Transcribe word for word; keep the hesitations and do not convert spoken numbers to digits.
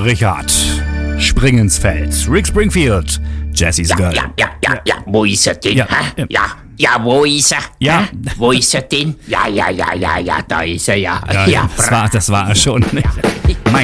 Richard, spring ins Feld. Rick Springfield, Jessie's Ja, Girl. ja, ja, ja, ja, wo ist er denn? Ja, hä? ja. Ja, ja, wo ist er? Ja. Hä? Wo ist er denn? Ja, ja, ja, ja, ja, da ist er ja. Ja, das war, das war er schon.